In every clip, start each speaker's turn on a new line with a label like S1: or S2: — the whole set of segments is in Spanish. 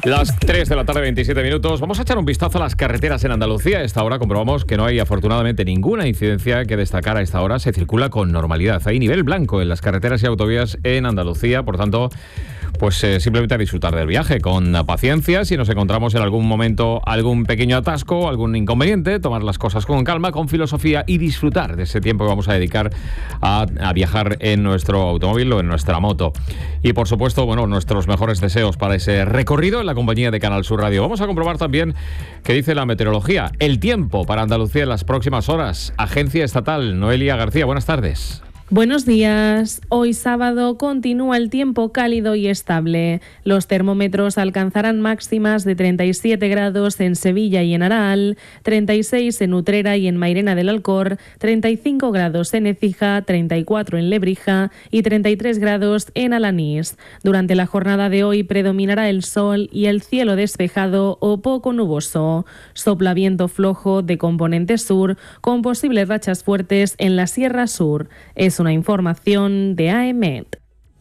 S1: Las 3 de la tarde, 27 minutos. Vamos a echar un vistazo a las carreteras en Andalucía. A esta hora comprobamos que no hay afortunadamente ninguna incidencia que destacar. A esta hora se circula con normalidad. Hay nivel blanco en las carreteras y autovías en Andalucía. Por tanto, pues simplemente a disfrutar del viaje con paciencia. Si nos encontramos en algún momento algún pequeño atasco, algún inconveniente, tomar las cosas con calma, con filosofía y disfrutar de ese tiempo que vamos a dedicar a viajar en nuestro automóvil o en nuestra moto. Y por supuesto, bueno, nuestros mejores deseos para ese recorrido en la compañía de Canal Sur Radio. Vamos a comprobar también qué dice la meteorología. El tiempo para Andalucía en las próximas horas. Agencia Estatal, Noelia García, buenas tardes.
S2: Buenos días. Hoy sábado continúa el tiempo cálido y estable. Los termómetros alcanzarán máximas de 37 grados en Sevilla y en Aral, 36 en Utrera y en Mairena del Alcor, 35 grados en Écija, 34 en Lebrija y 33 grados en Alanís. Durante la jornada de hoy predominará el sol y el cielo despejado o poco nuboso. Sopla viento flojo de componente sur con posibles rachas fuertes en la Sierra Sur. Es una información de AEMET.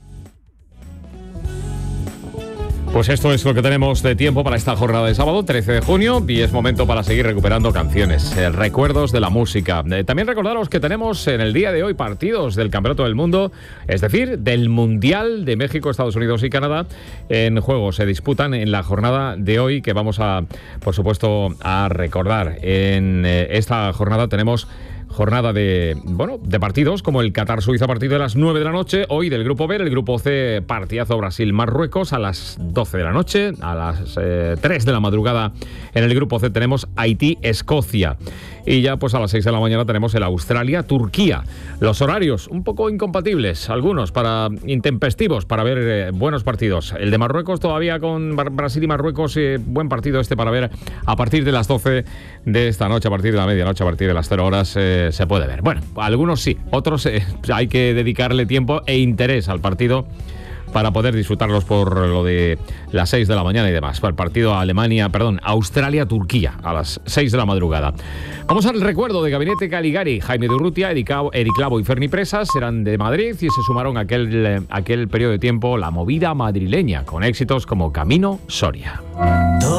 S1: Pues esto es lo que tenemos de tiempo para esta jornada de sábado, 13 de junio, y es momento para seguir recuperando canciones, recuerdos de la música. También recordaros que tenemos en el día de hoy partidos del Campeonato del Mundo, es decir, del Mundial de México, Estados Unidos y Canadá en juego. Se disputan en la jornada de hoy que vamos a, por supuesto, a recordar. En esta jornada tenemos jornada de partidos como el Qatar-Suiza, partido de las 9 de la noche. Hoy del Grupo B, el Grupo C, partidazo Brasil-Marruecos a las 12 de la noche. A las 3 de la madrugada en el Grupo C tenemos Haití-Escocia. Y ya pues a las 6 de la mañana tenemos el Australia-Turquía. Los horarios un poco incompatibles, algunos intempestivos para ver buenos partidos. El de Marruecos todavía con Brasil y Marruecos, buen partido este para ver a partir de las 12 de esta noche, a partir de la medianoche, a partir de las 0 horas se puede ver. Bueno, algunos sí, otros hay que dedicarle tiempo e interés al partido para poder disfrutarlos por lo de las 6 de la mañana y demás. Para el partido Australia-Turquía a las 6 de la madrugada. Vamos al recuerdo de Gabinete Caligari. Jaime de Urrutia, Eric Clavo y Ferni Presas eran de Madrid y se sumaron a aquel periodo de tiempo la movida madrileña con éxitos como Camino Soria.